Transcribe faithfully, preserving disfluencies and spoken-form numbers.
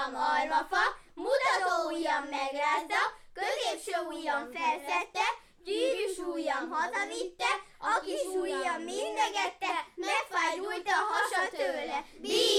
ujjam almafa, mutató ujjam megrázza, középső ujjam felszette, gyűrűs ujjam hazavitte, a kis ujjam mindegette, megfájdult a hasa tőle.